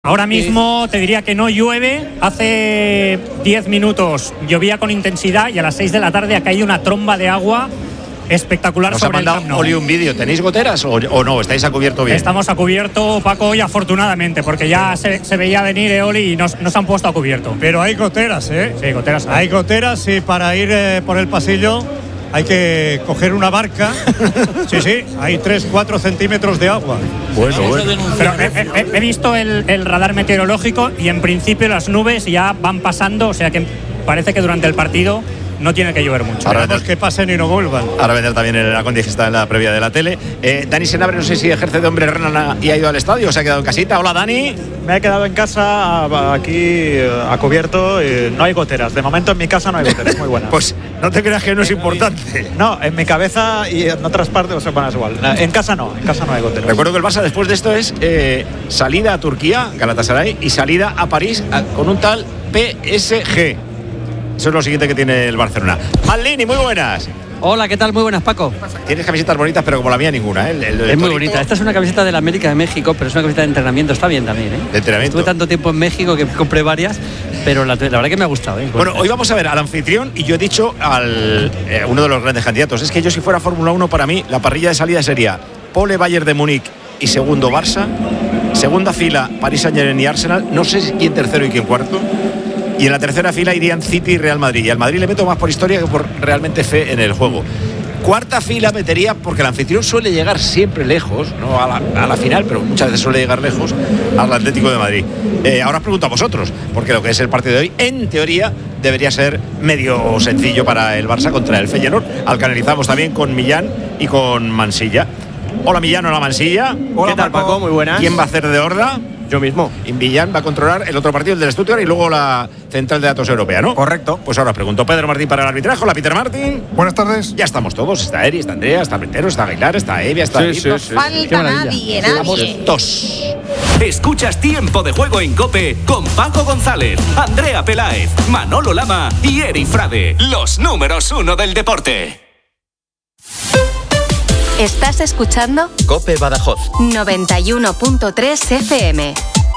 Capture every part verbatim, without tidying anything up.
Ahora mismo te diría que no llueve. Hace diez minutos llovía con intensidad y a las seis de la tarde ha caído una tromba de agua espectacular. Nos sobre ha mandado el Camp Nou. Oli un vídeo. ¿Tenéis goteras o, o no? ¿Estáis a cubierto bien? Estamos a cubierto, Paco, hoy afortunadamente, porque ya se, se veía venir, eh, Oli, y nos, nos han puesto a cubierto. Pero hay goteras, ¿eh? Sí, goteras. Hay goteras y para ir eh, por el pasillo hay que coger una barca. Sí, sí, hay tres, cuatro centímetros de agua. Bueno, bueno. Pero he, he- he visto el, el radar meteorológico y en principio las nubes ya van pasando, o sea que parece que durante el partido no tiene que llover mucho. Ahora Esperamos que pasen y no vuelvan. Ahora vendrá también el Acondi, que está en la previa de la tele. Eh, Dani Senabre, no sé si ejerce de hombre Renan y ha ido al estadio o se ha quedado en casita. Hola, Dani. Me he quedado en casa, aquí a cubierto, y no hay goteras. De momento en mi casa no hay goteras, muy buenas. Pues no te creas que no es importante. No, en mi cabeza y en otras partes, o sea, bueno, es igual. En casa no, en casa no hay goteras. Recuerdo que el Barça después de esto es eh, salida a Turquía, Galatasaray, y salida a París a, con un tal P S G. Eso es lo siguiente que tiene el Barcelona. Malini, muy buenas. Hola, ¿qué tal? Muy buenas, Paco. Tienes camisetas bonitas, pero como la mía ninguna, ¿eh? El, el, el Es muy torito. bonita. Esta es una camiseta de la América de México, pero es una camiseta de entrenamiento. Está bien también, ¿eh? De entrenamiento. Estuve tanto tiempo en México que me compré varias, pero la, la verdad que me ha gustado, ¿eh? Bueno, hoy vamos a ver al anfitrión y yo he dicho al eh, uno de los grandes candidatos. Es que yo, si fuera Fórmula uno, para mí la parrilla de salida sería pole Bayern de Múnich y segundo Barça, segunda fila Paris Saint-Germain y Arsenal, no sé si quién tercero y quién cuarto, y en la tercera fila irían City y Real Madrid. Y al Madrid le meto más por historia que por realmente fe en el juego. Cuarta fila metería, porque el anfitrión suele llegar siempre lejos, no a la, a la final, pero muchas veces suele llegar lejos, al Atlético de Madrid. Eh, ahora os pregunto a vosotros, porque lo que es el partido de hoy, en teoría, debería ser medio sencillo para el Barça contra el Feyenoord. Al que analizamos también con Millán y con Mansilla. Hola Millán, hola Mansilla. Hola, ¿Qué tal, Paco? Paco? Muy buenas. ¿Quién va a hacer de horda? Yo mismo. Y Millán va a controlar el otro partido, el del Stuttgart, y luego la central de datos europea, ¿no? Correcto. Pues ahora os pregunto, Pedro Martín para el arbitraje. Hola, Peter Martín. Buenas tardes. Ya estamos todos. Está Eri, está Andrea, está Brentero, está Aguilar, está Evia, está Sí, David. sí, ¿no? sí. Falta nadie, nadie. Dos. Escuchas Tiempo de Juego en COPE con Paco González, Andrea Peláez, Manolo Lama y Eri Frade, los números uno del deporte. ¿Estás escuchando? COPE Badajoz. noventa y uno punto tres F M.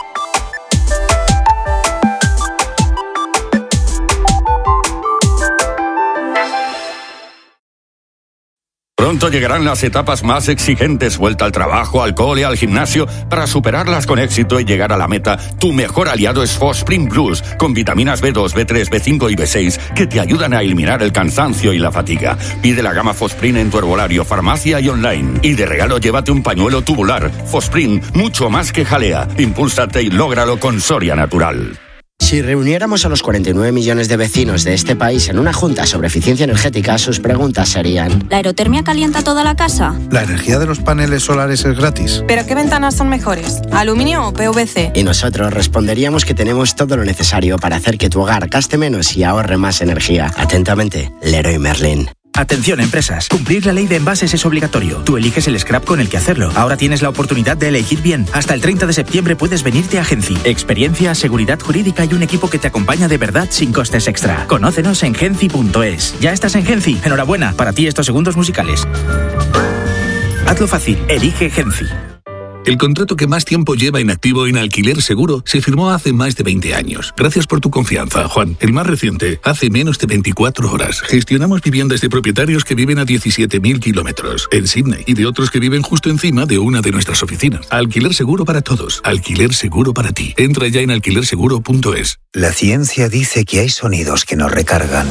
Pronto llegarán las etapas más exigentes, vuelta al trabajo, al cole, al gimnasio. Para superarlas con éxito y llegar a la meta, tu mejor aliado es Fosprint Plus, con vitaminas B dos, B tres, B cinco y B seis que te ayudan a eliminar el cansancio y la fatiga. Pide la gama Fosprint en tu herbolario, farmacia y online. Y de regalo llévate un pañuelo tubular. Fosprint, mucho más que jalea. Impúlsate y lógralo con Soria Natural. Si reuniéramos a los cuarenta y nueve millones de vecinos de este país en una junta sobre eficiencia energética, sus preguntas serían: ¿la aerotermia calienta toda la casa? ¿La energía de los paneles solares es gratis? ¿Pero qué ventanas son mejores? ¿Aluminio o P V C? Y nosotros responderíamos que tenemos todo lo necesario para hacer que tu hogar gaste menos y ahorre más energía. Atentamente, Leroy Merlin. Atención, empresas. Cumplir la ley de envases es obligatorio. Tú eliges el scrap con el que hacerlo. Ahora tienes la oportunidad de elegir bien. Hasta el treinta de septiembre puedes venirte a Genci. Experiencia, seguridad jurídica y un equipo que te acompaña de verdad sin costes extra. Conócenos en genci punto es. ¿Ya estás en Genci? Enhorabuena. Para ti estos segundos musicales. Hazlo fácil. Elige Genci. El contrato que más tiempo lleva inactivo en Alquiler Seguro se firmó hace más de veinte años. Gracias por tu confianza, Juan. El más reciente, hace menos de veinticuatro horas. Gestionamos viviendas de propietarios que viven a diecisiete mil kilómetros en Sydney y de otros que viven justo encima de una de nuestras oficinas. Alquiler Seguro para todos. Alquiler Seguro para ti. Entra ya en alquiler seguro punto es. La ciencia dice que hay sonidos que nos recargan.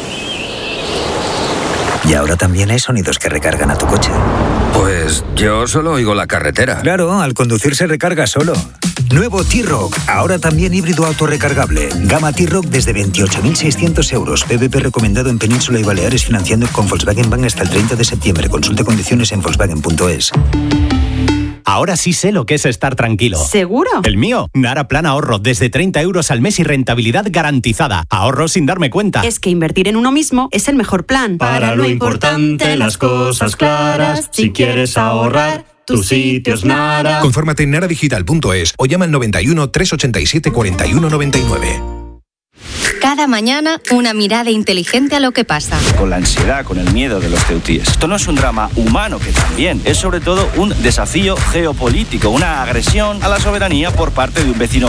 Y ahora también hay sonidos que recargan a tu coche. Pues yo solo oigo la carretera. Claro, al conducir se recarga solo. Nuevo T-Rock, ahora también híbrido autorrecargable. Gama T-Rock desde veintiocho mil seiscientos euros. P V P recomendado en Península y Baleares, financiando con Volkswagen Bank hasta el treinta de septiembre. Consulte condiciones en volkswagen punto es. Ahora sí sé lo que es estar tranquilo. ¿Seguro? El mío, Nara Plan Ahorro, desde treinta euros al mes y rentabilidad garantizada. Ahorro sin darme cuenta. Es que invertir en uno mismo es el mejor plan. Para lo importante, las cosas claras, si quieres ahorrar, tu sitio es Nara. Confórmate en nara digital punto es o llama al noventa y uno, trescientos ochenta y siete, cuarenta y uno noventa y nueve. Cada mañana, una mirada inteligente a lo que pasa. Con la ansiedad, con el miedo de los ceutíes. Esto no es un drama humano, que también es sobre todo un desafío geopolítico, una agresión a la soberanía por parte de un vecino